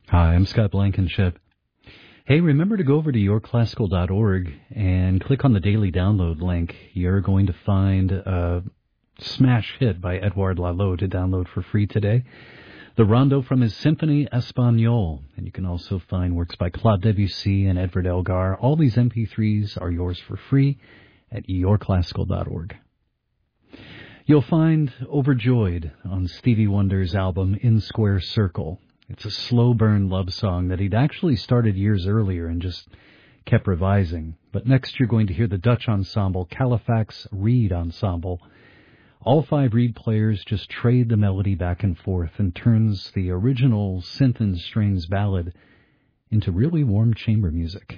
Hi, I'm Scott Blankenship. Hey, remember to go over to yourclassical.org and click on the daily download link. You're going to find a smash hit by Edouard Lalo to download for free today. The Rondo from his Symphony Espagnole. And you can also find works by Claude Debussy and Edvard Elgar. All these MP3s are yours for free at yourclassical.org. You'll find Overjoyed on Stevie Wonder's album In Square Circle. It's a slow burn love song that he'd actually started years earlier and just kept revising. But next you're going to hear the Dutch ensemble Califax Reed Ensemble. All 5 reed players just trade the melody back and forth and turns the original synth and strings ballad into really warm chamber music.